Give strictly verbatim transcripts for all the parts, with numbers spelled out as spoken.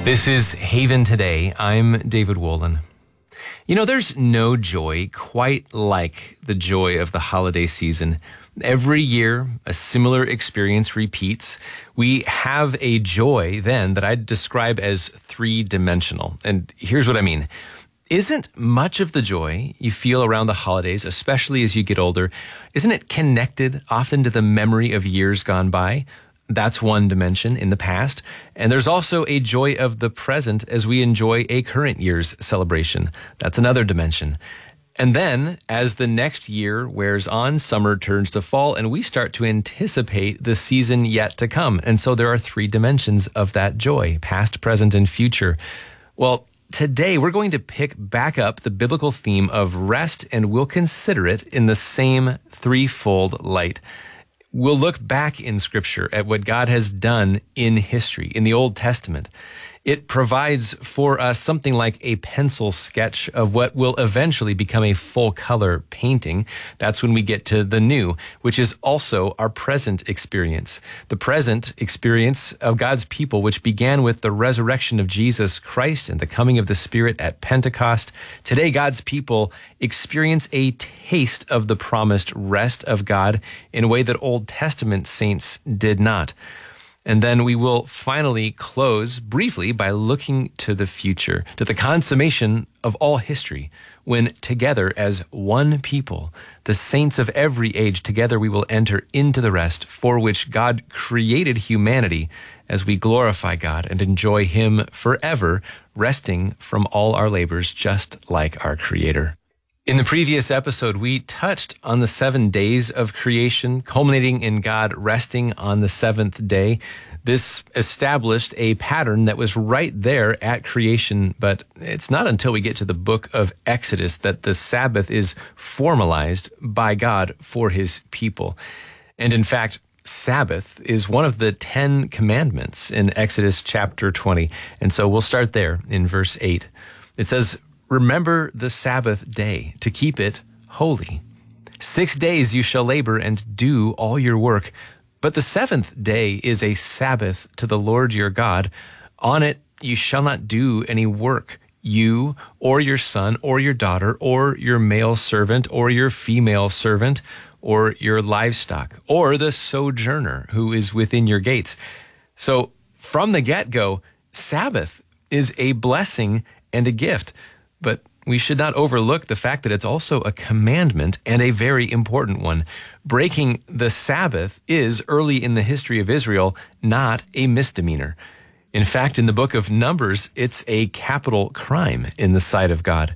This is Haven Today. I'm David Wolin. You know, there's no joy quite like the joy of the holiday season. Every year, a similar experience repeats. We have a joy then that I'd describe as three-dimensional. And here's what I mean. Isn't much of the joy you feel around the holidays, especially as you get older, isn't it connected often to the memory of years gone by? That's one dimension in the past. And there's also a joy of the present as we enjoy a current year's celebration. That's another dimension. And then, as the next year wears on, summer turns to fall, and we start to anticipate the season yet to come. And so there are three dimensions of that joy, past, present, and future. Well, today we're going to pick back up the biblical theme of rest, and we'll consider it in the same threefold light. We'll look back in Scripture at what God has done in history, in the Old Testament. It provides for us something like a pencil sketch of what will eventually become a full-color painting. That's when we get to the new, which is also our present experience. The present experience of God's people, which began with the resurrection of Jesus Christ and the coming of the Spirit at Pentecost. Today, God's people experience a taste of the promised rest of God in a way that Old Testament saints did not. And then we will finally close briefly by looking to the future, to the consummation of all history, when together as one people, the saints of every age, together we will enter into the rest for which God created humanity as we glorify God and enjoy Him forever, resting from all our labors just like our Creator. In the previous episode, we touched on the seven days of creation, culminating in God resting on the seventh day. This established a pattern that was right there at creation, but it's not until we get to the book of Exodus that the Sabbath is formalized by God for His people. And in fact, Sabbath is one of the Ten Commandments in Exodus chapter twenty. And so we'll start there in verse eight. It says, "Remember the Sabbath day to keep it holy. Six days you shall labor and do all your work, but the seventh day is a Sabbath to the Lord your God. On it you shall not do any work, you or your son or your daughter or your male servant or your female servant or your livestock or the sojourner who is within your gates." So from the get-go, Sabbath is a blessing and a gift. But we should not overlook the fact that it's also a commandment and a very important one. Breaking the Sabbath is, early in the history of Israel, not a misdemeanor. In fact, in the book of Numbers, it's a capital crime in the sight of God.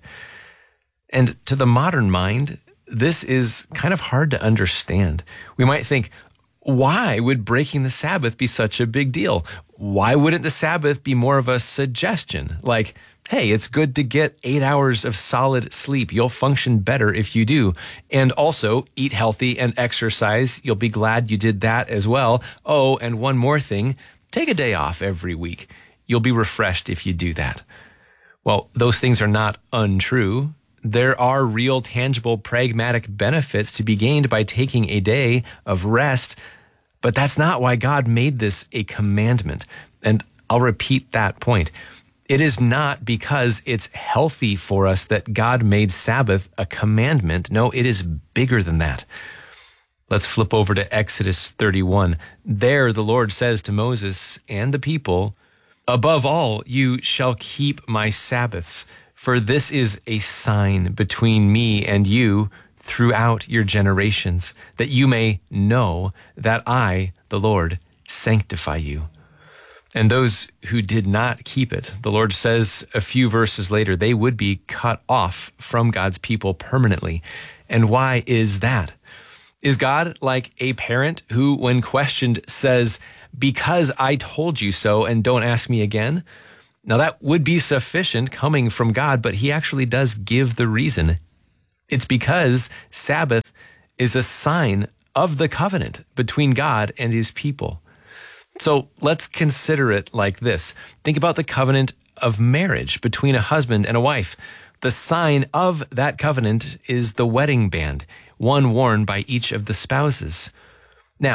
And to the modern mind, this is kind of hard to understand. We might think, why would breaking the Sabbath be such a big deal? Why wouldn't the Sabbath be more of a suggestion? Like, hey, it's good to get eight hours of solid sleep. You'll function better if you do. And also, eat healthy and exercise. You'll be glad you did that as well. Oh, and one more thing, take a day off every week. You'll be refreshed if you do that. Well, those things are not untrue. There are real, tangible, pragmatic benefits to be gained by taking a day of rest, but that's not why God made this a commandment. And I'll repeat that point. It is not because it's healthy for us that God made Sabbath a commandment. No, it is bigger than that. Let's flip over to Exodus thirty-one. There the Lord says to Moses and the people, "Above all, you shall keep my Sabbaths, for this is a sign between me and you throughout your generations, that you may know that I, the Lord, sanctify you." And those who did not keep it, the Lord says a few verses later, they would be cut off from God's people permanently. And why is that? Is God like a parent who, when questioned, says, "Because I told you so and don't ask me again"? Now that would be sufficient coming from God, but He actually does give the reason. It's because Sabbath is a sign of the covenant between God and His people. So let's consider it like this. Think about the covenant of marriage between a husband and a wife. The sign of that covenant is the wedding band, one worn by each of the spouses. Now,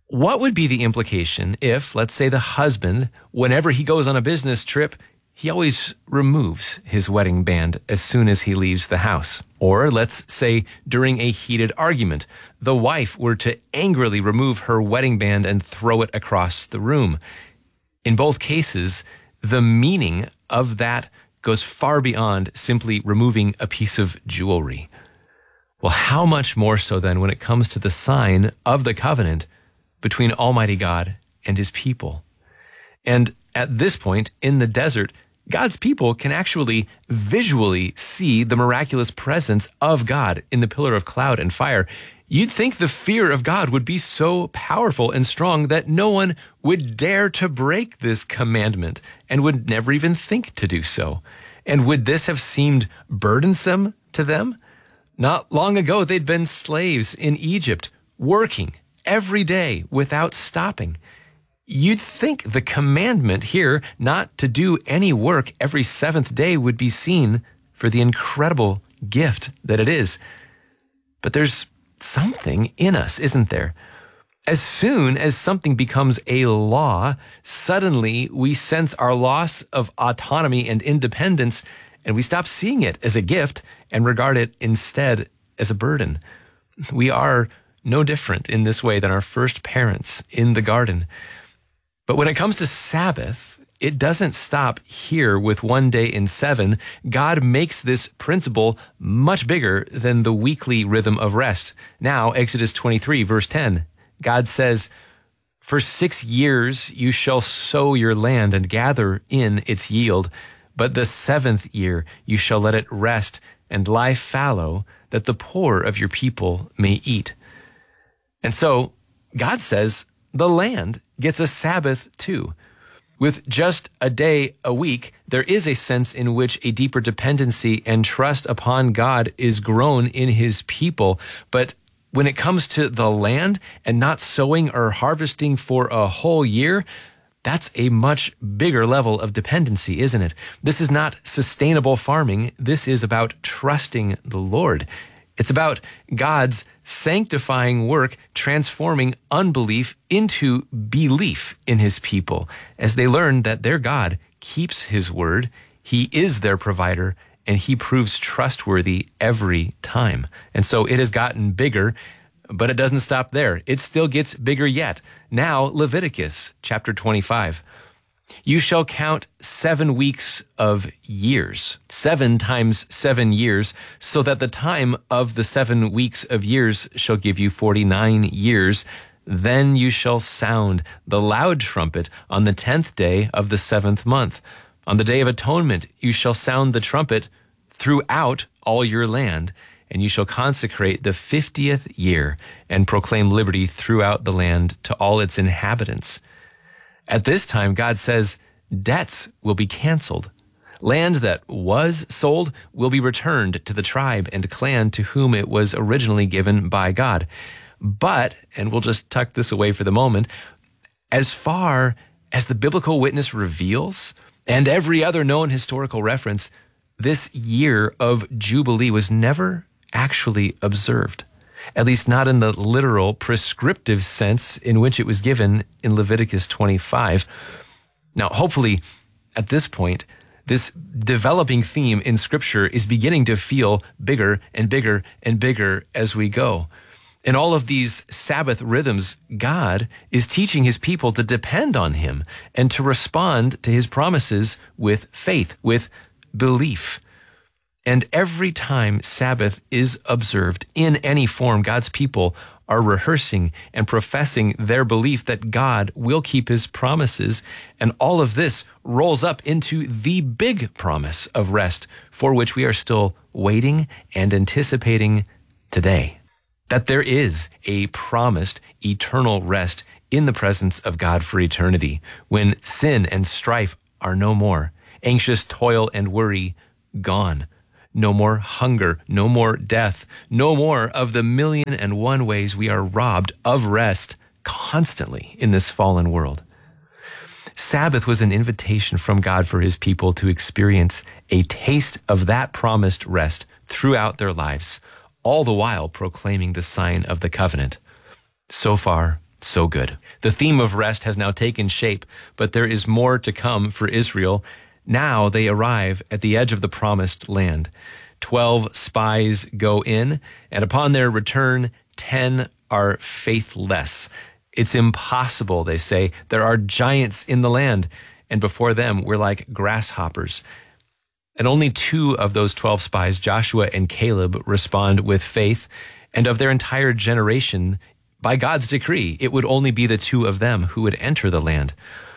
What would be the implication if, let's say, the husband, whenever he goes on a business trip, he always removes his wedding band as soon as he leaves the house? Or let's say during a heated argument, the wife were to angrily remove her wedding band and throw it across the room. In both cases, the meaning of that goes far beyond simply removing a piece of jewelry. Well, how much more so then when it comes to the sign of the covenant between Almighty God and his people? And at this point in the desert, God's people can actually visually see the miraculous presence of God in the pillar of cloud and fire. You'd think the fear of God would be so powerful and strong that no one would dare to break this commandment and would never even think to do so. And would this have seemed burdensome to them? Not long ago, they'd been slaves in Egypt, working every day without stopping. You'd think the commandment here not to do any work every seventh day would be seen for the incredible gift that it is. But there's something in us, isn't there? As soon as something becomes a law, suddenly we sense our loss of autonomy and independence, and we stop seeing it as a gift and regard it instead as a burden. We are no different in this way than our first parents in the garden. But when it comes to Sabbath, it doesn't stop here with one day in seven. God makes this principle much bigger than the weekly rhythm of rest. Now, Exodus twenty-three, verse ten, God says, "For six years you shall sow your land and gather in its yield, but the seventh year you shall let it rest and lie fallow, that the poor of your people may eat." And so God says the land gets a Sabbath too. With just a day a week, there is a sense in which a deeper dependency and trust upon God is grown in his people. But when it comes to the land and not sowing or harvesting for a whole year, that's a much bigger level of dependency, isn't it? This is not sustainable farming. This is about trusting the Lord. It's about God's sanctifying work transforming unbelief into belief in his people as they learn that their God keeps his word, he is their provider, and he proves trustworthy every time. And so it has gotten bigger, but it doesn't stop there. It still gets bigger yet. Now, Leviticus chapter twenty-five. You shall count seven weeks of years, seven times seven years, so that the time of the seven weeks of years shall give you forty-nine years. Then you shall sound the loud trumpet on the tenth day of the seventh month. On the day of atonement, you shall sound the trumpet throughout all your land, and you shall consecrate the fiftieth year and proclaim liberty throughout the land to all its inhabitants. At this time, God says, debts will be canceled. Land that was sold will be returned to the tribe and clan to whom it was originally given by God. But, and we'll just tuck this away for the moment, as far as the biblical witness reveals, and every other known historical reference, this year of Jubilee was never actually observed. At least not in the literal prescriptive sense in which it was given in Leviticus twenty-five. Now, hopefully, at this point, this developing theme in Scripture is beginning to feel bigger and bigger and bigger as we go. In all of these Sabbath rhythms, God is teaching his people to depend on him and to respond to his promises with faith, with belief. And every time Sabbath is observed in any form, God's people are rehearsing and professing their belief that God will keep his promises. And all of this rolls up into the big promise of rest for which we are still waiting and anticipating today. That there is a promised eternal rest in the presence of God for eternity when sin and strife are no more, anxious toil and worry gone. No more hunger, no more death, no more of the million and one ways we are robbed of rest constantly in this fallen world. Sabbath was an invitation from God for his people to experience a taste of that promised rest throughout their lives, all the while proclaiming the sign of the covenant. So far, So good. The theme of rest has now taken shape, but there is more to come for Israel. Now they arrive at the edge of the promised land. Twelve spies go in, and upon their return, ten are faithless. It's impossible, they say. There are giants in the land, and before them, we're like grasshoppers. And only two of those twelve spies, Joshua and Caleb, respond with faith, and of their entire generation, by God's decree, it would only be the two of them who would enter the land.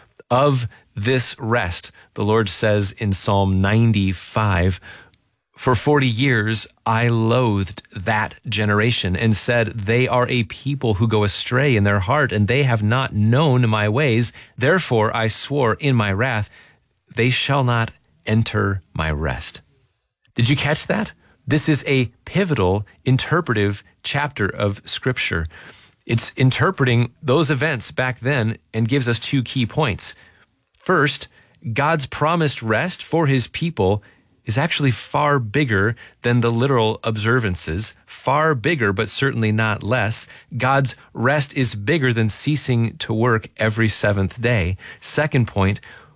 Of this rest, the Lord says in Psalm ninety-five, "For forty years I loathed that generation and said, they are a people who go astray in their heart, and they have not known my ways. Therefore I swore in my wrath, they shall not enter my rest." Did you catch that? This is a pivotal interpretive chapter of Scripture. It's interpreting those events back then and gives us two key points. First, God's promised rest for his people is actually far bigger than the literal observances, far bigger, but certainly not less. God's rest is bigger than ceasing to work every seventh day. Second point,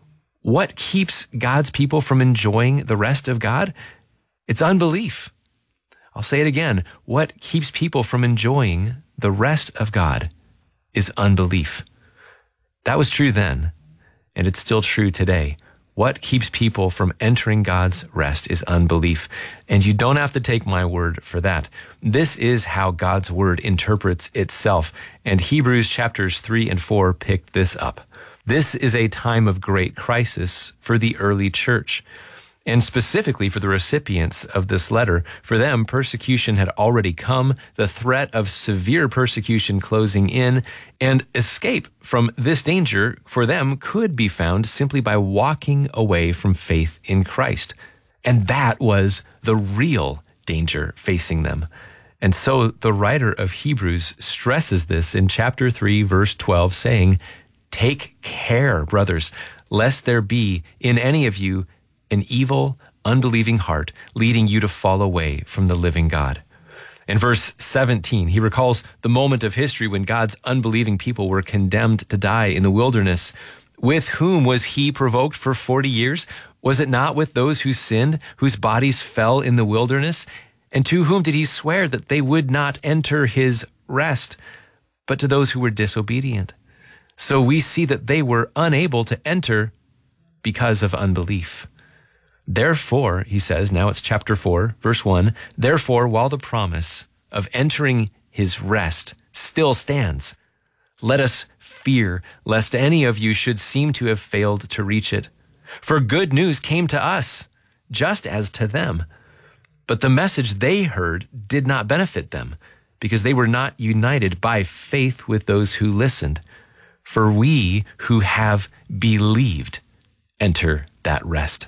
what keeps God's people from enjoying the rest of God? It's unbelief. I'll say it again. What keeps people from enjoying the rest of God is unbelief. That was true then, and it's still true today. What keeps people from entering God's rest is unbelief. And you don't have to take my word for that. This is how God's word interprets itself. And Hebrews chapters three and four pick this up. This is a time of great crisis for the early church, and specifically for the recipients of this letter. For them, persecution had already come, the threat of severe persecution closing in, and escape from this danger for them could be found simply by walking away from faith in Christ. And that was the real danger facing them. And so the writer of Hebrews stresses this in chapter three, verse twelve, saying, "Take care, brothers, lest there be in any of you an evil, unbelieving heart leading you to fall away from the living God." In verse seventeen, he recalls the moment of history when God's unbelieving people were condemned to die in the wilderness. With whom was he provoked for forty years? Was it not with those who sinned, whose bodies fell in the wilderness? And to whom did he swear that they would not enter his rest? But to those who were disobedient. So we see that they were unable to enter because of unbelief. Therefore, he says, now it's chapter four, verse one, "Therefore, while the promise of entering his rest still stands, let us fear lest any of you should seem to have failed to reach it. For good news came to us, just as to them. But the message they heard did not benefit them, because they were not united by faith with those who listened. For we who have believed enter that rest."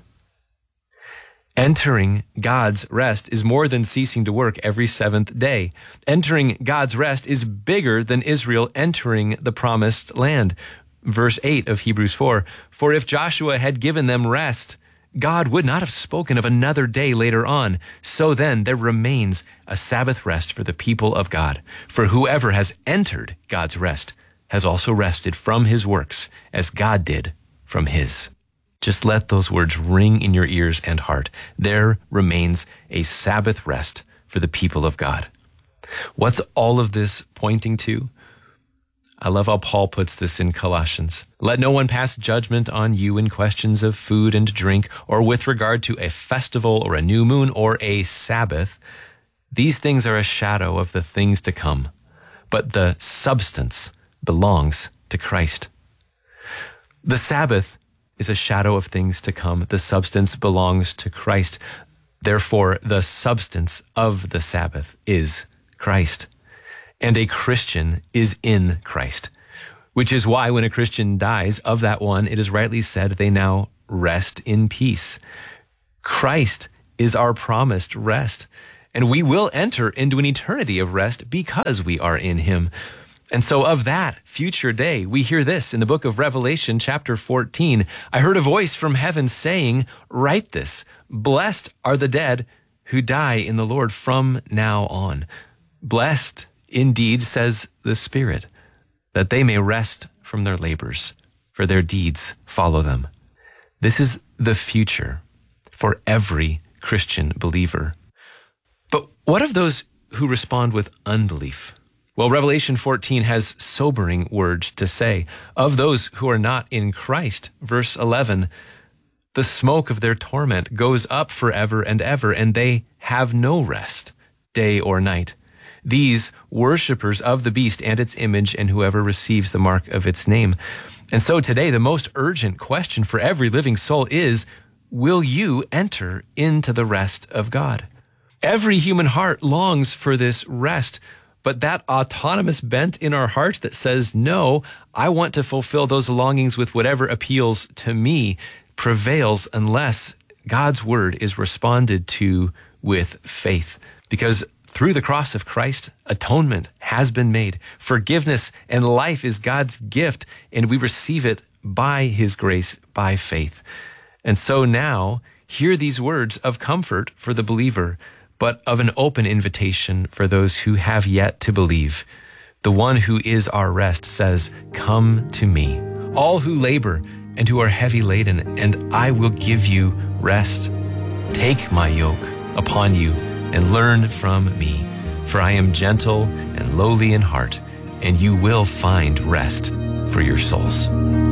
Entering God's rest is more than ceasing to work every seventh day. Entering God's rest is bigger than Israel entering the promised land. Verse eight of Hebrews four, "For if Joshua had given them rest, God would not have spoken of another day later on. So then there remains a Sabbath rest for the people of God. For whoever has entered God's rest has also rested from his works as God did from his." Just let those words ring in your ears and heart. There remains a Sabbath rest for the people of God. What's all of this pointing to? I love how Paul puts this in Colossians. "Let no one pass judgment on you in questions of food and drink, or with regard to a festival or a new moon or a Sabbath. These things are a shadow of the things to come, but the substance belongs to Christ." The Sabbath is a shadow of things to come. The substance belongs to Christ. Therefore, the substance of the Sabbath is Christ. And a Christian is in Christ, which is why when a Christian dies, of that one, it is rightly said they now rest in peace. Christ is our promised rest, and we will enter into an eternity of rest because we are in him. And so of that future day, we hear this in the book of Revelation, chapter fourteen. "I heard a voice from heaven saying, 'Write this, blessed are the dead who die in the Lord from now on.'" Blessed indeed, says the Spirit. that they may rest from their labors, for their deeds follow them. This is the future for every Christian believer. But what of those who respond with unbelief? Well, Revelation fourteen has sobering words to say. Of those who are not in Christ, verse eleven, the smoke of their torment goes up forever and ever, and they have no rest, day or night. These worshipers of the beast and its image, and whoever receives the mark of its name. And so today, the most urgent question for every living soul is, will you enter into the rest of God? Every human heart longs for this rest, but that autonomous bent in our hearts that says, no, I want to fulfill those longings with whatever appeals to me, prevails unless God's word is responded to with faith. Because through the cross of Christ, atonement has been made. Forgiveness and life is God's gift, and we receive it by his grace, by faith. And so now, hear these words of comfort for the believer, but of an open invitation for those who have yet to believe. The one who is our rest says, come to me, all who labor and who are heavy laden, and I will give you rest. Take my yoke upon you and learn from me, for I am gentle and lowly in heart, and you will find rest for your souls.